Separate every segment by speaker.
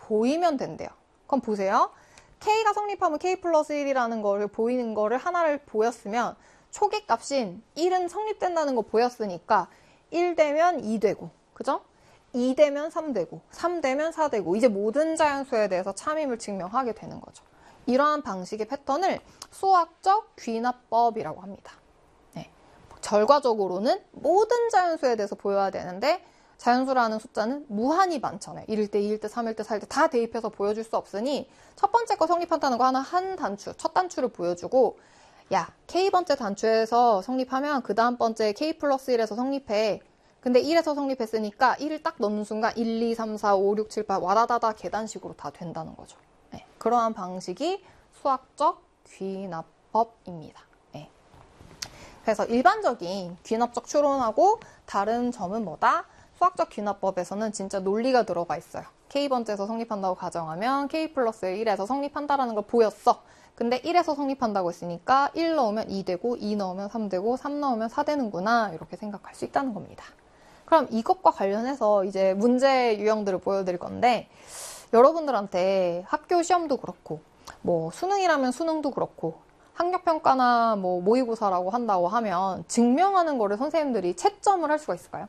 Speaker 1: 보이면 된대요. 그럼 보세요. K가 성립하면 K 플러스 1이라는 거를 보이는 거를 하나를 보였으면 초기값인 1은 성립된다는 거 보였으니까 1 되면 2 되고, 그죠? 2 되면 3 되고, 3 되면 4 되고, 이제 모든 자연수에 대해서 참임을 증명하게 되는 거죠. 이러한 방식의 패턴을 수학적 귀납법이라고 합니다. 네. 결과적으로는 모든 자연수에 대해서 보여야 되는데 자연수라는 숫자는 무한히 많잖아요. 1일 때, 2일 때, 3일 때, 4일 때 다 대입해서 보여줄 수 없으니 첫 번째 거 성립한다는 거 하나 한 단추, 첫 단추를 보여주고 야, K번째 단추에서 성립하면 그 다음 번째 K 플러스 1에서 성립해. 근데 1에서 성립했으니까 1을 딱 넣는 순간 1, 2, 3, 4, 5, 6, 7, 8 와다다다 계단식으로 다 된다는 거죠. 네. 그러한 방식이 수학적 귀납법입니다. 네. 그래서 일반적인 귀납적 추론하고 다른 점은 뭐다? 수학적 귀납법에서는 진짜 논리가 들어가 있어요. K번째에서 성립한다고 가정하면 K 플러스 1에서 성립한다라는 걸 보였어. 근데 1에서 성립한다고 했으니까 1 넣으면 2 되고 2 넣으면 3 되고 3 넣으면 4 되는구나 이렇게 생각할 수 있다는 겁니다. 그럼 이것과 관련해서 이제 문제 유형들을 보여드릴 건데 여러분들한테 학교 시험도 그렇고 뭐 수능이라면 수능도 그렇고 학력평가나 뭐 모의고사라고 한다고 하면 증명하는 거를 선생님들이 채점을 할 수가 있을까요?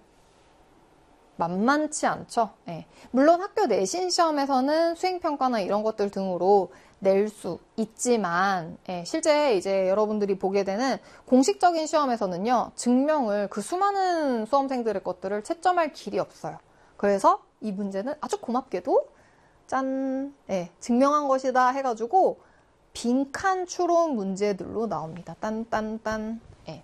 Speaker 1: 만만치 않죠. 네. 물론 학교 내신 시험에서는 수행평가나 이런 것들 등으로 낼 수 있지만 실제 이제 여러분들이 보게 되는 공식적인 시험에서는요. 증명을 그 수많은 수험생들의 것들을 채점할 길이 없어요. 그래서 이 문제는 아주 고맙게도 짠! 증명한 것이다 해가지고 빈칸 추론 문제들로 나옵니다. 딴딴딴.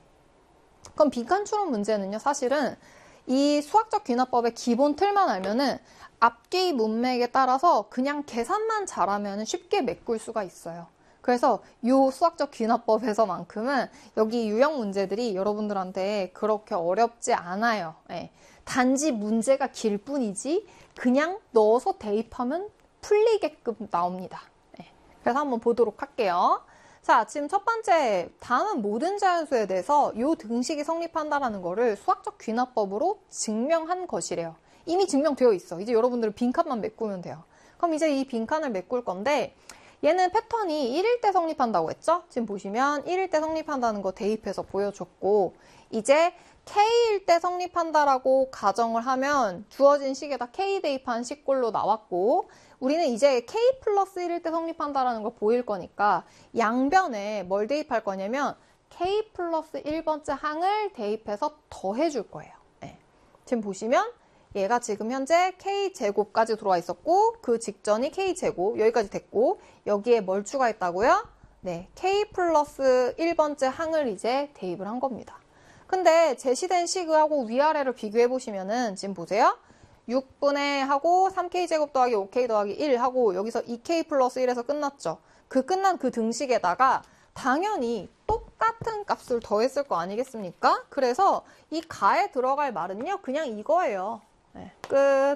Speaker 1: 그럼 빈칸 추론 문제는요. 사실은 이 수학적 귀납법의 기본 틀만 알면은 앞뒤 문맥에 따라서 그냥 계산만 잘하면 쉽게 메꿀 수가 있어요. 그래서 이 수학적 귀납법에서만큼은 여기 유형 문제들이 여러분들한테 그렇게 어렵지 않아요. 단지 문제가 길 뿐이지 그냥 넣어서 대입하면 풀리게끔 나옵니다. 그래서 한번 보도록 할게요. 자, 지금 첫 번째, 다음은 모든 자연수에 대해서 이 등식이 성립한다라는 거를 수학적 귀납법으로 증명한 것이래요. 이미 증명되어 있어. 이제 여러분들은 빈칸만 메꾸면 돼요. 그럼 이제 이 빈칸을 메꿀 건데 얘는 패턴이 1일 때 성립한다고 했죠? 지금 보시면 1일 때 성립한다는 거 대입해서 보여줬고 이제 K일 때 성립한다라고 가정을 하면 주어진 식에다 K 대입한 식꼴로 나왔고 우리는 이제 K 플러스 1일 때 성립한다라는 걸 보일 거니까 양변에 뭘 대입할 거냐면 K 플러스 1번째 항을 대입해서 더해줄 거예요. 지금 보시면 얘가 지금 현재 K제곱까지 들어와 있었고 그 직전이 K제곱 여기까지 됐고 여기에 뭘 추가했다고요? 네, K 플러스 1번째 항을 이제 대입을 한 겁니다. 근데 제시된 식하고 위아래를 비교해 보시면은 지금 보세요. 6분의 하고 3K제곱 더하기 5K 더하기 1 하고 여기서 2K 플러스 1에서 끝났죠. 그 끝난 그 등식에다가 당연히 똑같은 값을 더했을 거 아니겠습니까? 그래서 이 가에 들어갈 말은요. 그냥 이거예요. 끝.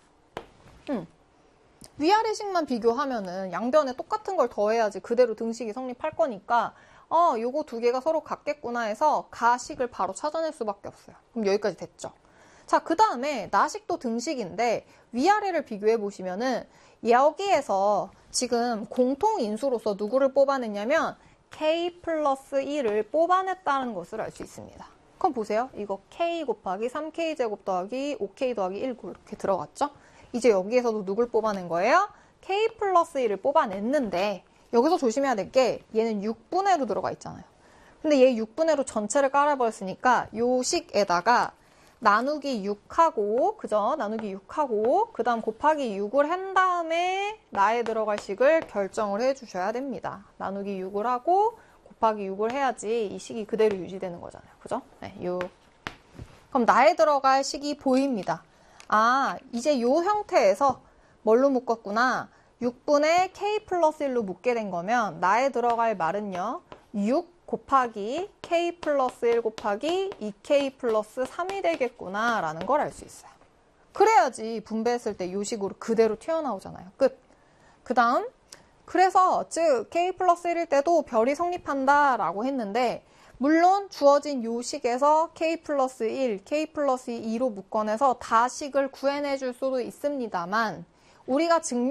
Speaker 1: 위아래식만 비교하면은 양변에 똑같은 걸 더해야지 그대로 등식이 성립할 거니까 요거 두 개가 서로 같겠구나 해서 가식을 바로 찾아낼 수밖에 없어요. 그럼 여기까지 됐죠. 자, 그 다음에 나식도 등식인데 위아래를 비교해 보시면은 여기에서 지금 공통인수로서 누구를 뽑아냈냐면 K 플러스 1을 뽑아냈다는 것을 알 수 있습니다. 그럼 보세요. 이거 K 곱하기 3K 제곱 더하기 5K 더하기 1 이렇게 들어갔죠? 이제 여기에서도 누굴 뽑아낸 거예요? K 플러스 1을 뽑아냈는데 여기서 조심해야 될 게 얘는 6분의로 들어가 있잖아요. 근데 얘 6분의로 전체를 깔아버렸으니까 요 식에다가 나누기 6하고 그죠? 나누기 6하고 그 다음 곱하기 6을 한 다음에 나에 들어갈 식을 결정을 해주셔야 됩니다. 나누기 6을 하고 곱하기 6을 해야지 이 식이 그대로 유지되는 거잖아요. 그죠? 네, 6. 그럼 나에 들어갈 식이 보입니다. 아, 이제 요 형태에서 뭘로 묶었구나. 6분의 K 플러스 1로 묶게 된 거면 나에 들어갈 말은요. 6 곱하기 K 플러스 1 곱하기 2K 플러스 3이 되겠구나 라는 걸 알 수 있어요. 그래야지 분배했을 때 요 식으로 그대로 튀어나오잖아요. 끝. 그 다음 그래서 즉 K 플러스 1일 때도 별이 성립한다 라고 했는데 물론 주어진 요 식에서 K 플러스 1, K 플러스 2로 묶어내서 다식을 구해내줄 수도 있습니다만 우리가 증명